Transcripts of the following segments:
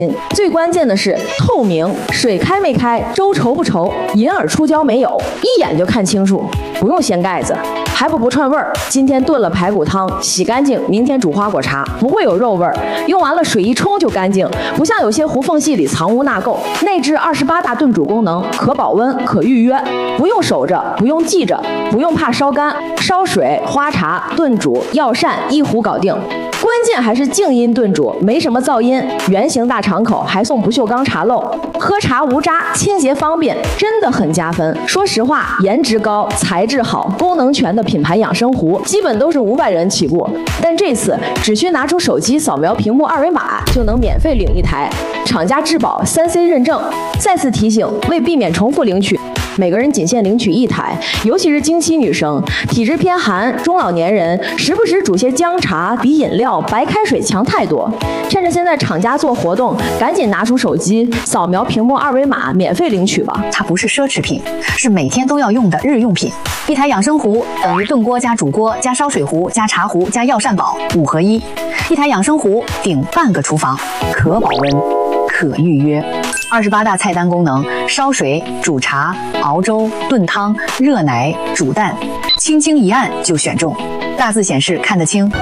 最关键的是透明，水开没开，粥稠不稠，银耳出胶没有，一眼就看清楚，不用掀盖子，还不串味儿。今天炖了排骨汤，洗干净，明天煮花果茶，不会有肉味儿，用完了水一冲就干净，不像有些糊缝隙里藏污纳垢。内置28大炖煮功能，可保温，可预约，不用守着，不用记着，不用怕烧干，烧水、花茶、炖煮、药膳一壶搞定。关键还是静音炖煮，没什么噪音，圆形大敞口，还送不锈钢茶漏，喝茶无渣，清洁方便，真的很加分。说实话，颜值高，材质好，功能全的品牌养生壶，基本都是500元起步，但这次只需拿出手机扫描屏幕2维码，就能免费领一台，厂家质保3C 认证。再次提醒，为避免重复领取，每个人仅限领取1台，尤其是经期女生、体质偏寒、中老年人，时不时煮些姜茶比饮料、白开水强太多。趁着现在厂家做活动，赶紧拿出手机扫描屏幕2维码，免费领取吧。 它不是奢侈品，是每天都要用的日用品。一台养生壶等于炖锅加煮锅加烧水壶加茶壶加药膳宝5合1。一台养生壶顶半个厨房，可保温，可预约。28大菜单功能：烧水、煮茶、熬粥、炖汤、热奶、煮蛋，轻轻一按就选中。大字显示看得清。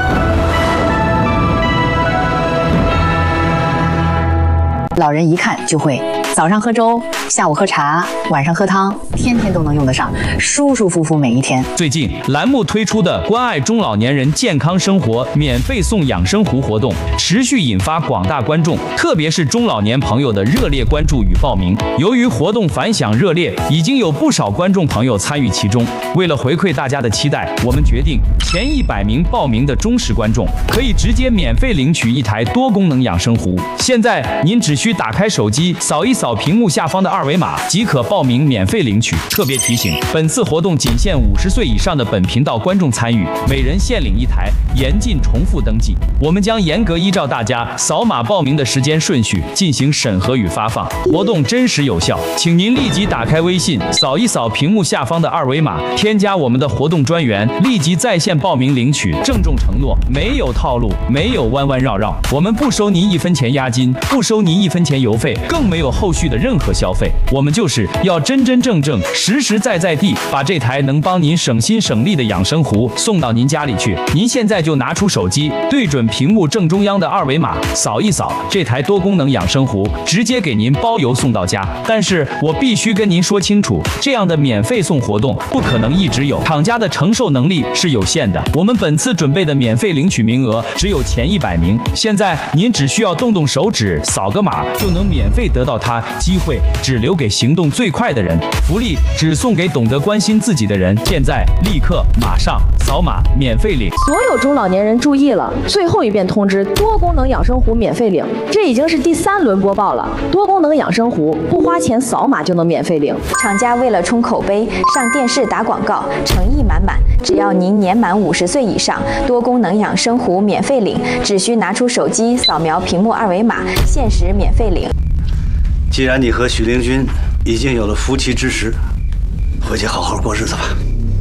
老人一看就会，早上喝粥，下午喝茶，晚上喝汤，天天都能用得上，舒舒服服每一天。 最近栏目推出的关爱中老年人健康生活免费送养生壶活动，持续引发广大观众，特别是中老年朋友的热烈关注与报名。由于活动反响热烈，已经有不少观众朋友参与其中。为了回馈大家的期待，我们决定前100名报名的忠实观众可以直接免费领取一台多功能养生壶。现在您只需打开手机，扫一扫屏幕下方的2维码，即可报名免费领取。特别提醒，本次活动仅限50岁以上的本频道观众参与，每人限领1台，严禁重复登记。我们将严格依照大家扫码报名的时间顺序进行审核与发放，活动真实有效。请您立即打开微信，扫一扫屏幕下方的2维码，添加我们的活动专员，立即在线报名领取。郑重承诺，没有套路，没有弯弯绕绕，我们不收您1分钱押金，不收您1分钱邮费，更没有后续的任何消费。我们就是要真真正正、实实在在地把这台能帮您省心省力的养生壶送到您家里去。您现在就拿出手机，对准屏幕正中央的2维码，扫一扫，这台多功能养生壶直接给您包邮送到家。但是我必须跟您说清楚，这样的免费送活动不可能一直有，厂家的承受能力是有限的。我们本次准备的免费领取名额只有前100名，现在您只需要动动手指，扫个码就能免费得到它。机会只留给行动最快的人，福利只送给懂得关心自己的人。现在立刻马上扫码免费领。 所有中老年人注意了，最后一遍通知，多功能养生壶免费领，这已经是第3轮播报了。多功能养生壶不花钱，扫码就能免费领。 厂家为了冲口碑，上电视打广告，诚意满满。只要您年满50岁以上，多功能养生壶免费领，只需拿出手机扫描屏幕2维码，限时免费领。 既然你和许灵君已经有了夫妻之实，回去好好过日子吧。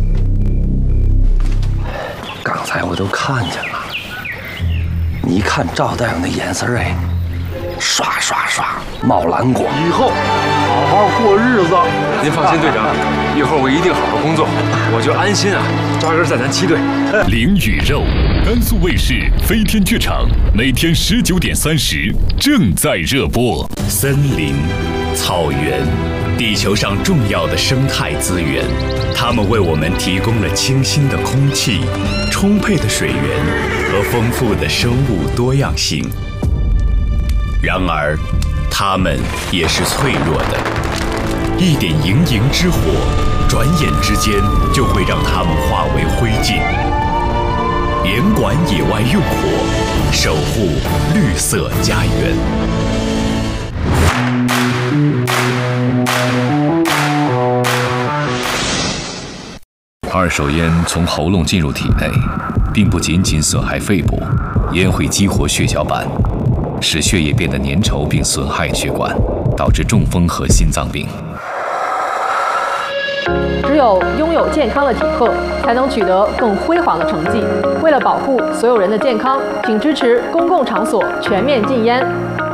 刚才我都看见了，你看赵大夫那眼神哎，刷刷刷冒蓝光。 以后好好过日子。您放心，队长，一会儿我一定好好工作，我就安心啊，扎根在咱7队。 灵与肉，甘肃卫视飞天剧场，每天19点30正在热播。 森林、草原，地球上重要的生态资源，它们为我们提供了清新的空气、充沛的水源和丰富的生物多样性。然而，它们也是脆弱的，一点营营之火，转眼之间就会让它们化为灰烬。严管野外用火，守护绿色家园。 二手烟从喉咙进入体内，并不仅仅损害肺部，烟会激活血小板，使血液变得粘稠并损害血管，导致中风和心脏病。 只有拥有健康的体魄，才能取得更辉煌的成绩。为了保护所有人的健康，请支持公共场所全面禁烟。